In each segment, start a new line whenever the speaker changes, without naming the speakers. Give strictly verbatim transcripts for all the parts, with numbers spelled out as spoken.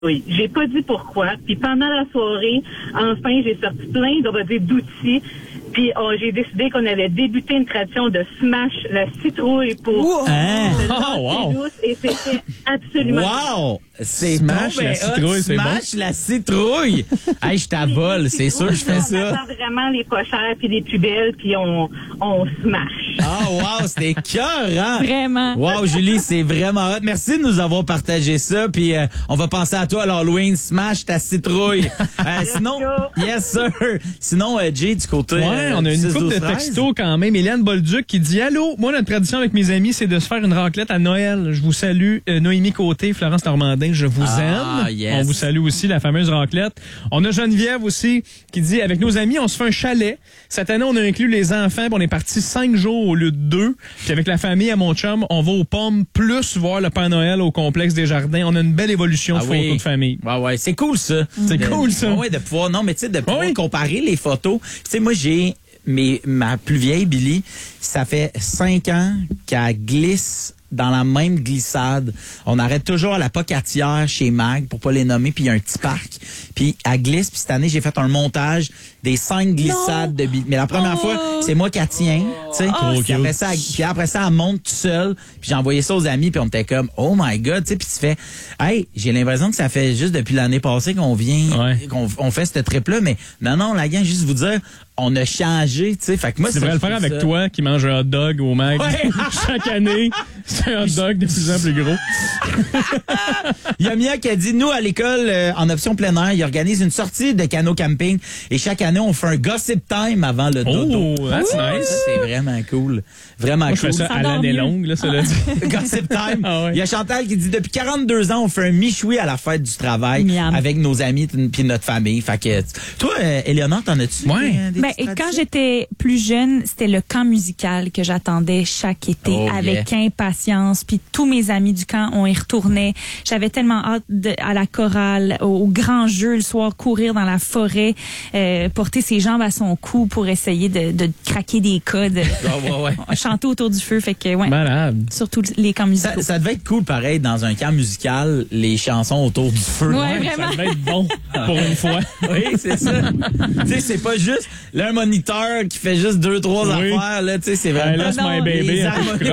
Oui, j'ai pas dit pourquoi. Puis pendant la soirée, enfin, j'ai sorti plein, on va dire, d'outils. Puis oh, j'ai décidé qu'on allait débuter une tradition de smash la citrouille pour
wow. Hein?
oh, wow. douce, et c'était absolument
wow. C'est
smash
bon,
la citrouille, c'est bon.
Smash la citrouille. Hey, je t'avole, c'est sûr que je fais ça.
On attend vraiment les pas chères puis les plus belles, puis on, on smash.
Ah oh, wow, c'était cœur, hein?
Vraiment.
Wow, Julie, c'est vraiment hot. Merci de nous avoir partagé ça. Puis euh, on va penser à toi à l'Halloween. Smash ta citrouille. Euh, sinon, yes sir. Sinon, euh, Jay, du côté...
Ouais,
euh,
on a une
six,
couple
douze,
de textos quand même. Hélène Bolduc qui dit « Allô, moi, notre tradition avec mes amis, c'est de se faire une raclette à Noël. Je vous salue. Euh, Noémie Côté, Florence Normandin, je vous
ah,
aime.
Yes.
On vous salue aussi, la fameuse raclette. On a Geneviève aussi qui dit « Avec nos amis, on se fait un chalet. Cette année, on a inclus les enfants. On est parti cinq jours au lieu de deux. Puis avec la famille à mon chum, on va aux pommes plus voir le Père Noël au complexe des Jardins. On a une belle évolution de
ah,
photos
oui.
de famille.
Ouais, ouais, c'est cool ça.
C'est
de,
cool ça.
Ouais, de pouvoir, non, mais tu sais, de pouvoir
oui.
comparer les photos. Tu sais, moi, j'ai mes, ma plus vieille Billy, ça fait cinq ans qu'elle glisse dans la même glissade. On arrête toujours à la Pocatière chez Mag, pour pas les nommer, puis il y a un petit parc. Puis elle glisse, puis cette année, j'ai fait un montage des cinq glissades non. de Billy. Mais la première oh. fois, c'est moi qui la tiens, tu sais. Oh, puis, après ça, puis après ça, elle monte tout seul. Puis j'ai envoyé ça aux amis, puis on était comme, oh my God, tu sais. Puis tu fais, hey, j'ai l'impression que ça fait juste depuis l'année passée qu'on vient, ouais. qu'on on fait ce trip-là. Mais non, non, la gang, juste vous dire, on a changé, tu sais. Fait que moi,
tu devrais le faire avec ça. Toi qui mange un hot dog au Mag ouais. chaque année. C'est un hot dog de plus en plus gros.
Il y a Mia qui a dit, nous, à l'école, euh, en option plein air, ils organisent une sortie de canot camping. Et chaque année, on fait un gossip time avant le dodo.
Oh, that's
Ouh,
nice.
C'est vraiment cool. Vraiment
Moi,
cool.
Je fais ça, ça à l'année longue, là, cela dit.
Gossip time.
Ah ouais.
Il y a Chantal qui dit, depuis quarante-deux ans, on fait un michoui à la fête du travail Miam. Avec nos amis puis notre famille. Fait que, toi, euh, Éléonore, t'en as-tu?
Ouais. Des, des ben, et quand j'étais plus jeune, c'était le camp musical que j'attendais chaque été oh, avec yeah. impatience. Puis tous mes amis du camp, on y retournait. J'avais tellement hâte de, à la chorale, au, au grand jeu le soir, courir dans la forêt, euh, porter ses jambes à son cou pour essayer de, de craquer des codes,
oh, ouais, ouais.
chanter autour du feu. Fait que ouais.
Malade.
Surtout les camps musicaux.
Ça, ça devait être cool, pareil, dans un camp musical, les chansons autour du feu.
Ouais, ouais, vraiment.
Ça devait être bon pour une fois.
Oui, c'est ça. Tu sais, c'est pas juste là, un moniteur qui fait juste deux, trois oui. affaires, là, tu sais, c'est vraiment...
I lost my baby.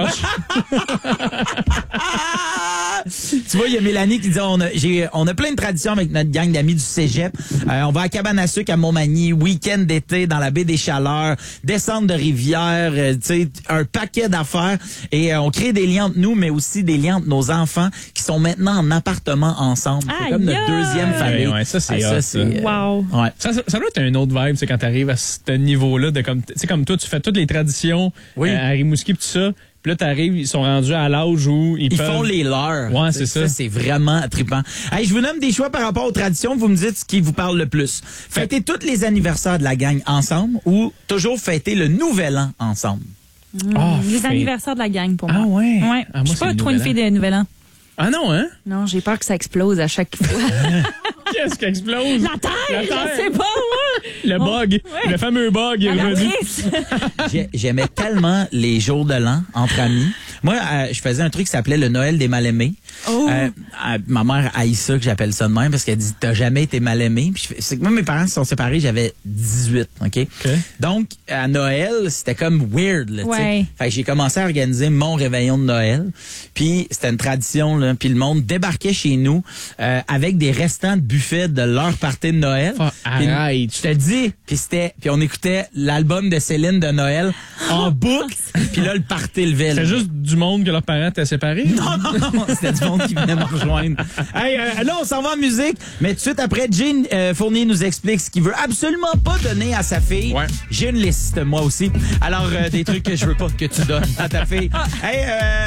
Tu vois, il y a Mélanie qui dit, on a, j'ai, on a plein de traditions avec notre gang d'amis du cégep. Euh, on va à Cabane à sucre à Montmagny, week-end d'été dans la baie des Chaleurs, descente de rivière, euh, tu sais, un paquet d'affaires. Et euh, on crée des liens entre nous, mais aussi des liens entre nos enfants qui sont maintenant en appartement ensemble. C'est
Aïe,
comme notre deuxième famille.
Ouais, ouais, ça, c'est
ah,
hot,
ça, c'est,
wow.
Euh, ouais.
Ça, ça, ça doit être un autre vibe, c'est quand tu arrives à ce niveau-là de comme, tu sais, comme toi, tu fais toutes les traditions
oui.
euh, à Rimouski pis tout ça. Puis là, t'arrives, ils sont rendus à l'âge où ils,
ils
peuvent...
font les leurs.
Ouais, c'est ça.
ça c'est vraiment trippant. Hey, je vous nomme des choix par rapport aux traditions. Vous me dites ce qui vous parle le plus. Fêter tous les anniversaires de la gang ensemble ou toujours fêter le nouvel an ensemble?
Mmh, oh, les fait... anniversaires de la gang, pour moi.
Ah ouais?
Ouais.
Ah, moi,
je suis pas trop une fille de nouvel an.
Ah non, hein?
Non, j'ai peur que ça explose à chaque fois.
Qu'est-ce qui explose?
La terre!
La terre.
Je sais pas, moi!
Le bug,
ouais.
le fameux bug est revenu.
J'aimais tellement les jours de l'an entre amis. Moi, euh, je faisais un truc qui s'appelait le Noël des mal-aimés.
Oh.
Euh, euh, ma mère haït ça que j'appelle ça de même parce qu'elle dit t'as jamais été mal-aimé. Puis c'est que moi mes parents se sont séparés, j'avais dix-huit, OK?
Okay.
Donc à Noël, c'était comme weird là,
ouais.
Fait que j'ai commencé à organiser mon réveillon de Noël. Puis c'était une tradition là, puis le monde débarquait chez nous euh, avec des restants de buffet de leur party de Noël.
Oh, arrête.
Je te dis, puis c'était puis on écoutait l'album de Céline de Noël en boucle. Puis là le party levait.
C'est juste du monde que leurs parents étaient séparés?
Non non non, c'était du monde qui venait me rejoindre. Hey, euh, là, on s'en va en musique, mais tout de suite après, Jean euh, Fournier nous explique ce qu'il veut absolument pas donner à sa fille.
Ouais.
J'ai une liste, moi aussi. Alors, euh, des trucs que je veux pas que tu donnes à ta fille. Hey, euh,